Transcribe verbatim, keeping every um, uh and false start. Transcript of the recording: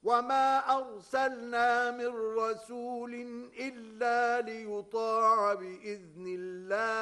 وما أرسلنا من رسول إلا ليطاع بإذن الله